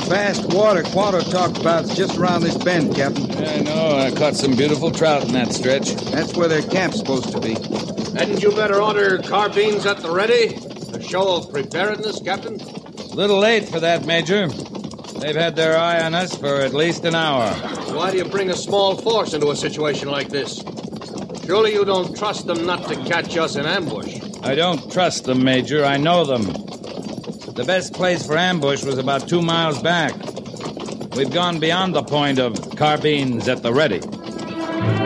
fast water Quanto talked about's just around this bend, Captain. I know. I caught some beautiful trout in that stretch. That's where their camp's supposed to be. Hadn't you better order carbines at the ready? A show of preparedness, Captain? Little late for that, Major. They've had their eye on us for at least an hour. Why do you bring a small force into a situation like this? Surely you don't trust them not to catch us in ambush. I don't trust them, Major. I know them. The best place for ambush was about 2 miles back. We've gone beyond the point of carbines at the ready.